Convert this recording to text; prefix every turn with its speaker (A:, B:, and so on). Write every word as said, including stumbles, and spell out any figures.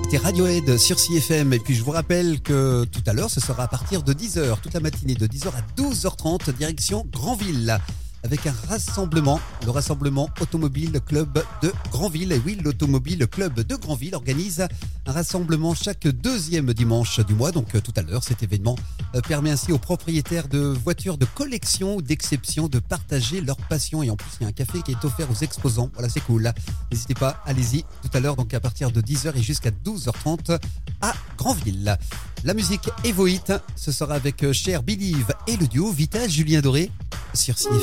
A: C'était Radiohead sur C F M. Et puis je vous rappelle que tout à l'heure, ce sera à partir de dix heures, toute la matinée, de dix heures à douze heures trente, direction Granville, avec un rassemblement, le rassemblement Automobile Club de Granville. Et oui, l'Automobile Club de Granville organise un rassemblement chaque deuxième dimanche du mois. Donc tout à l'heure, cet événement permet ainsi aux propriétaires de voitures de collection ou d'exception de partager leur passion. Et en plus, il y a un café qui est offert aux exposants. Voilà, c'est cool. N'hésitez pas, allez-y tout à l'heure, donc à partir de dix heures et jusqu'à douze heures trente à Granville. La musique Evohit, ce sera avec Cher Believe et le duo Vita Julien Doré sur C F M.